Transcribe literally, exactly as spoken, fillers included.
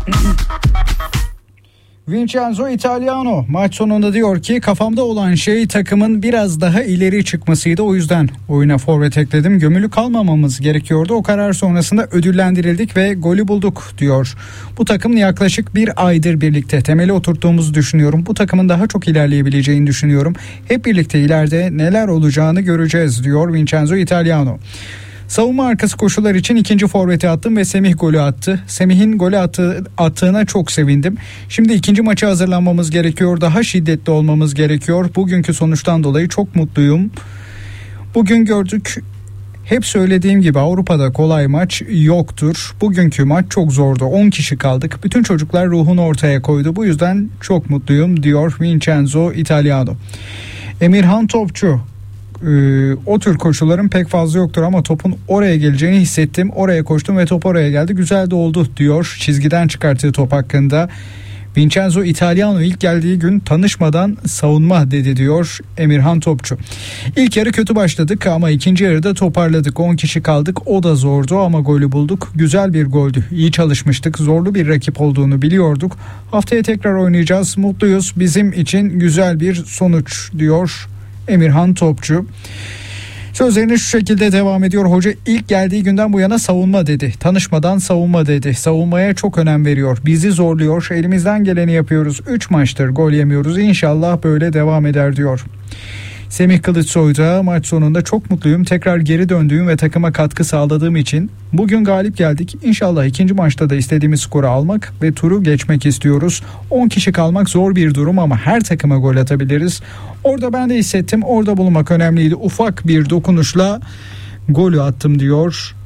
Vincenzo Italiano maç sonunda diyor ki kafamda olan şey takımın biraz daha ileri çıkmasıydı, o yüzden oyuna forvet ekledim. Gömülü kalmamamız gerekiyordu, o karar sonrasında ödüllendirildik ve golü bulduk diyor. Bu takımla yaklaşık bir aydır birlikte temeli oturttuğumuzu düşünüyorum. Bu takımın daha çok ilerleyebileceğini düşünüyorum. Hep birlikte ileride neler olacağını göreceğiz diyor Vincenzo Italiano. Savunma arkası koşular için ikinci forveti attım ve Semih golü attı. Semih'in golü attı, attığına çok sevindim. Şimdi ikinci maça hazırlanmamız gerekiyor. Daha şiddetli olmamız gerekiyor. Bugünkü sonuçtan dolayı çok mutluyum. Bugün gördük. Hep söylediğim gibi Avrupa'da kolay maç yoktur. Bugünkü maç çok zordu. on kişi kaldık. Bütün çocuklar ruhunu ortaya koydu. Bu yüzden çok mutluyum diyor Vincenzo Italiano. Emirhan Topçu. Ee, o tür koşulların pek fazla yoktur ama topun oraya geleceğini hissettim. Oraya koştum ve top oraya geldi. Güzel de oldu diyor çizgiden çıkarttığı top hakkında. Vincenzo Italiano ilk geldiği gün tanışmadan savunma dedi diyor Emirhan Topçu. İlk yarı kötü başladık ama ikinci yarıda toparladık. on kişi kaldık, o da zordu ama golü bulduk. Güzel bir goldü. İyi çalışmıştık. Zorlu bir rakip olduğunu biliyorduk. Haftaya tekrar oynayacağız. Mutluyuz. Bizim için güzel bir sonuç diyor Emirhan Topçu. Sözlerine şu şekilde devam ediyor. Hoca ilk geldiği günden bu yana savunma dedi. Tanışmadan savunma dedi. Savunmaya çok önem veriyor. Bizi zorluyor. Elimizden geleni yapıyoruz. üç maçtır gol yemiyoruz. İnşallah böyle devam eder diyor. Semih Kılıçsoy da maç sonunda çok mutluyum. Tekrar geri döndüğüm ve takıma katkı sağladığım için bugün galip geldik. İnşallah ikinci maçta da istediğimiz skoru almak ve turu geçmek istiyoruz. on kişi kalmak zor bir durum ama her takıma gol atabiliriz. Orada ben de hissettim. Orada bulunmak önemliydi. Ufak bir dokunuşla golü attım diyor